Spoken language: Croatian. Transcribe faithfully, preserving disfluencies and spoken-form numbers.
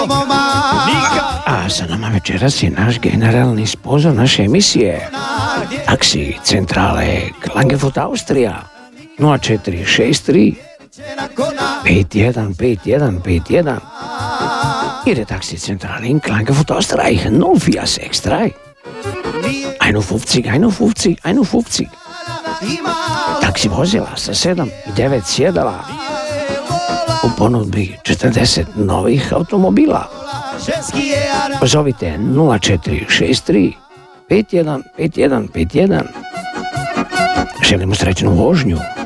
A sa nama večeras je naš generalni sponzor naše emisije, taksi centrale Klagenfurt Austrija, nula četiri šest tri pet jedan pet jedan pet jedan. Ihre Taxizentrale in Klagenfurt Österreich null vier sechs drei einundfünfzig einundfünfzig einundfünfzig. Taksi vozila sa sedam i devet sjedala, u ponudbi četrdeset novih automobila. Pozovite nula četiri šest tri pet jedan pet jedan pet jedan. Želimo srećnu vožnju.